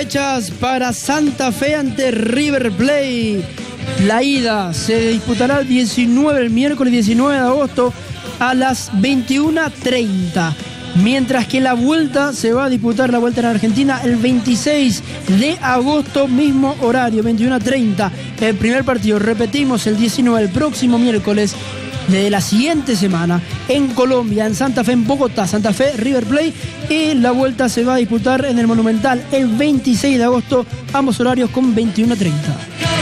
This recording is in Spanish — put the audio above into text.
fechas para Santa Fe ante River Plate. La ida se disputará el miércoles 19 de agosto a las 21:30. Mientras que la vuelta se va a disputar, la vuelta en Argentina, el 26 de agosto, mismo horario, 21:30. El primer partido, repetimos, el 19, el próximo miércoles de la siguiente semana, en Colombia, en Santa Fe, en Bogotá, Santa Fe, River Plate. Y la vuelta se va a disputar en el Monumental el 26 de agosto, ambos horarios con 21:30.